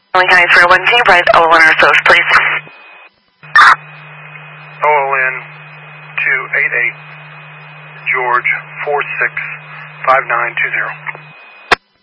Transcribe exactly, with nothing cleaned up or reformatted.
Lincoln County three oh one, can you write O L N or S O S, please? O L N two eight eight, George four six five nine two zero.